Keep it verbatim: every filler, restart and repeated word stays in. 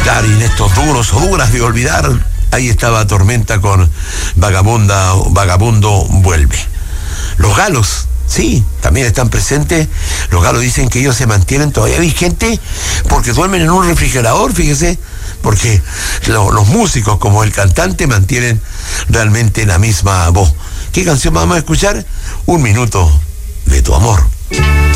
Claro, y en estos duros o duras de olvidar, ahí estaba Tormenta con Vagabunda, Vagabundo Vuelve. Los Galos, sí, también están presentes. Los Galos dicen que ellos se mantienen todavía vigentes porque duermen en un refrigerador, fíjese, porque lo, los músicos como el cantante mantienen realmente la misma voz. ¿Qué canción vamos a escuchar? Un minuto de tu amor.